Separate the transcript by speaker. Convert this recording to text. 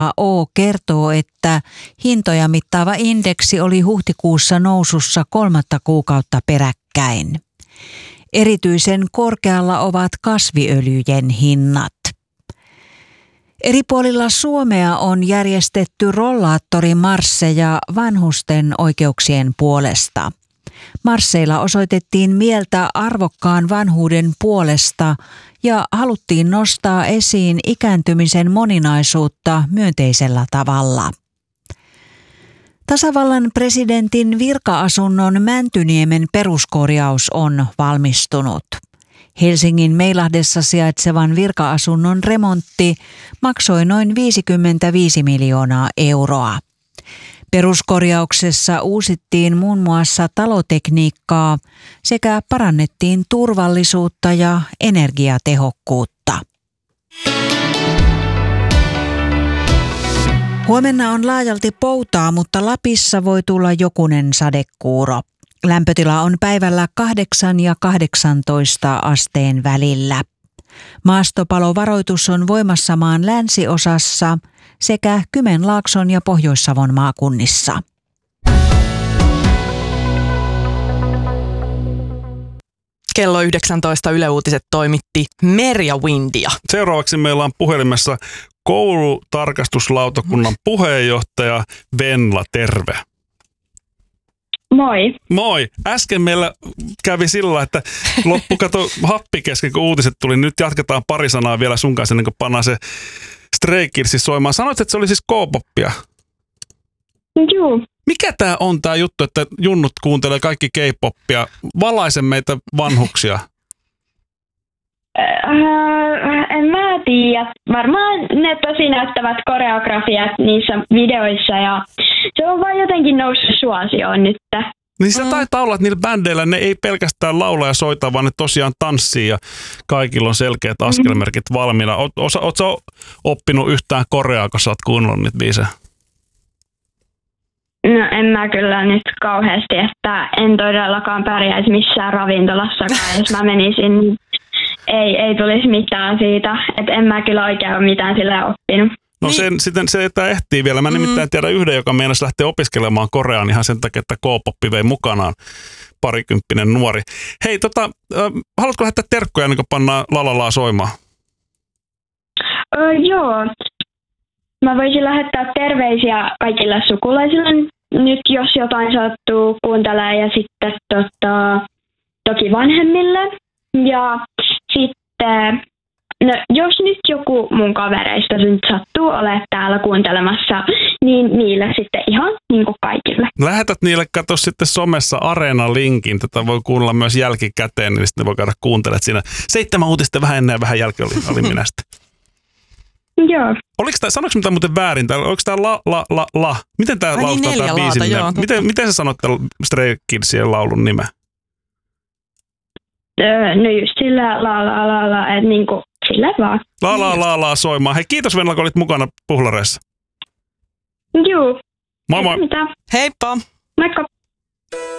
Speaker 1: FAO kertoo, että hintoja mittaava indeksi oli huhtikuussa nousussa 3 kuukautta peräkkäin. Erityisen korkealla ovat kasviöljyjen hinnat. Eri puolilla Suomea on järjestetty rollaattorimarsseja vanhusten oikeuksien puolesta. Marsseilla osoitettiin mieltä arvokkaan vanhuuden puolesta ja haluttiin nostaa esiin ikääntymisen moninaisuutta myönteisellä tavalla. Tasavallan presidentin virka-asunnon Mäntyniemen peruskorjaus on valmistunut. Helsingin Meilahdessa sijaitsevan virka-asunnon remontti maksoi noin 55 miljoonaa euroa. Peruskorjauksessa uusittiin muun muassa talotekniikkaa sekä parannettiin turvallisuutta ja energiatehokkuutta. Huomenna on laajalti poutaa, mutta Lapissa voi tulla jokunen sadekuuro. Lämpötila on päivällä 8 ja 18 asteen välillä. Maastopalovaroitus on voimassa maan länsiosassa sekä Kymenlaakson ja Pohjois-Savon maakunnissa.
Speaker 2: Kello 19 Yle Uutiset toimitti Merja Windia.
Speaker 3: Seuraavaksi meillä on puhelimessa koulutarkastuslautakunnan puheenjohtaja Venla, terve.
Speaker 4: Moi.
Speaker 3: Moi. Äsken meillä kävi sillä, että loppu kato happi kesken, kun uutiset tuli. Nyt jatketaan pari sanaa vielä sun kanssa, ennen kuin pannaan se Stray Kidsi soimaan. Sanoit, että se oli siis K-poppia.
Speaker 4: Joo.
Speaker 3: Mikä tää on tää juttu, että junnut kuuntelee kaikki K-poppia? Valaise meitä vanhuksia.
Speaker 4: En mä tiedä. Varmaan ne tosi näyttävät koreografiat niissä videoissa ja se on vaan jotenkin noussut suosioon nyt.
Speaker 3: Niin se taitaa olla, että niillä bändeillä ne ei pelkästään laula ja soita, vaan ne tosiaan tanssii ja kaikilla on selkeät askelmerkit valmiina. Ootko sä oppinut yhtään koreaa, kun sä oot kuunnellut niitä biisejä?
Speaker 4: No en mä kyllä nyt kauheasti, että en todellakaan pärjäisi missään ravintolassakaan, jos mä menisin, niin ei tulisi mitään siitä, että en mä kyllä oikein ole mitään sillä oppinut.
Speaker 3: No niin. Se että ehtii vielä. Mä nimittäin tiedän yhden, joka meinasi lähteä opiskelemaan Koreaan ihan sen takia, että K-poppi vei mukanaan parikymppinen nuori. Hei, haluatko lähettää terkkoja, niin kun pannaan Lalalaa soimaan?
Speaker 4: Joo. Mä voisin lähettää terveisiä kaikille sukulaisille nyt, jos jotain sattuu kuuntelemaan ja sitten toki vanhemmille. Ja sitten, no, jos nyt joku mun kavereista nyt sattuu olemaan täällä kuuntelemassa, niin niille sitten ihan niin kuin kaikille.
Speaker 3: Lähetät niille, katso sitten somessa Areena-linkin. Tätä voi kuunnella myös jälkikäteen, niin sitten voi käydä kuuntelemaan siinä. 7 uutista vähän ennen ja vähän jälkeen oli minä sitten.
Speaker 4: Joo.
Speaker 3: Sanoiko mitä muuten väärin? Oliko tämä la? Miten tämä lausutaan tämä biisin? Miten sä sanot tämän Stray Kidsien laulun nimeä?
Speaker 4: No just sillä la, että niinku sillä vaan.
Speaker 3: La soimaan. Hei, kiitos Venla, kun olit mukana Puhlareissa.
Speaker 4: Joo.
Speaker 3: Moi moi.
Speaker 4: Mitä?
Speaker 2: Heippa.
Speaker 4: Moikka.